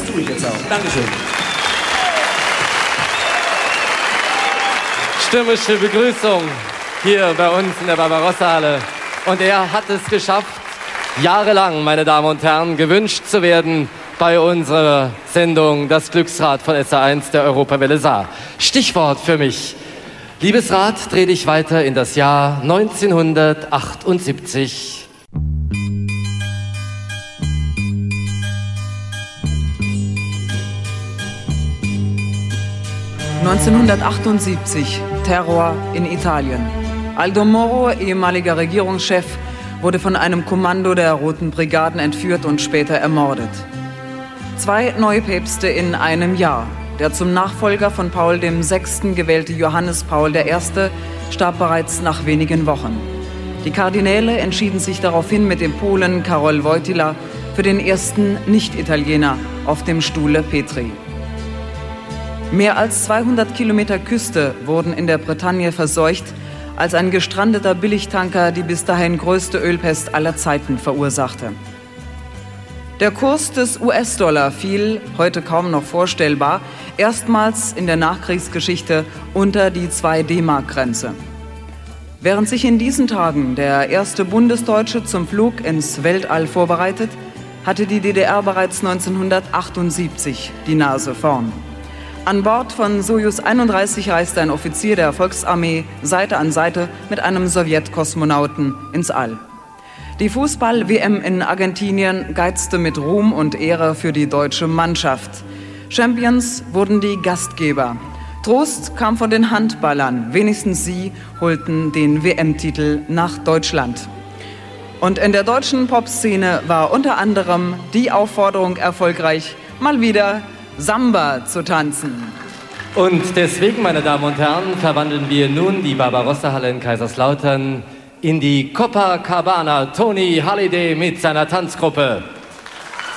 tue ich jetzt auch. Dankeschön. Stürmische Begrüßung hier bei uns in der Barbarossa-Halle. Und er hat es geschafft, jahrelang, meine Damen und Herren, gewünscht zu werden bei unserer Sendung Das Glücksrad von SA1 der Europawelle Saar. Stichwort für mich. Liebes Rad, dreh dich weiter in das Jahr 1978. 1978, Terror in Italien. Aldo Moro, ehemaliger Regierungschef, wurde von einem Kommando der Roten Brigaden entführt und später ermordet. 2 neue Päpste in einem Jahr. Der zum Nachfolger von Paul VI. Gewählte Johannes Paul I. starb bereits nach wenigen Wochen. Die Kardinäle entschieden sich daraufhin mit dem Polen Karol Wojtyła für den ersten Nicht-Italiener auf dem Stuhle Petri. Mehr als 200 Kilometer Küste wurden in der Bretagne verseucht, als ein gestrandeter Billigtanker die bis dahin größte Ölpest aller Zeiten verursachte. Der Kurs des US-Dollar fiel, heute kaum noch vorstellbar, erstmals in der Nachkriegsgeschichte unter die 2-D-Mark-Grenze. Während sich in diesen Tagen der erste Bundesdeutsche zum Flug ins Weltall vorbereitet, hatte die DDR bereits 1978 die Nase vorn. An Bord von Sojus 31 reiste ein Offizier der Volksarmee Seite an Seite mit einem Sowjetkosmonauten ins All. Die Fußball-WM in Argentinien geizte mit Ruhm und Ehre für die deutsche Mannschaft. Champions wurden die Gastgeber. Trost kam von den Handballern. Wenigstens sie holten den WM-Titel nach Deutschland. Und in der deutschen Popszene war unter anderem die Aufforderung erfolgreich, mal wieder Samba zu tanzen. Und deswegen, meine Damen und Herren, verwandeln wir nun die Barbarossa-Halle in Kaiserslautern in die Copacabana. Tony Halliday mit seiner Tanzgruppe.